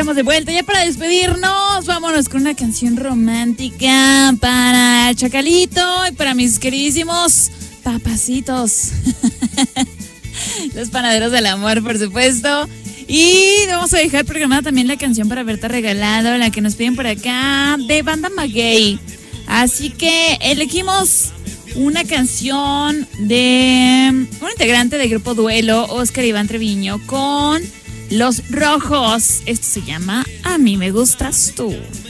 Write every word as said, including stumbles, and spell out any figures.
estamos de vuelta ya para despedirnos. Vámonos con una canción romántica para Chacalito y para mis queridísimos papacitos. Los panaderos del amor, por supuesto. Y vamos a dejar programada también la canción para haberte regalado, la que nos piden por acá, de Banda Maguey. Así que elegimos una canción de un integrante del grupo Duelo, Oscar Iván Treviño, con Los Rojos. Esto se llama A mí me gustas tú.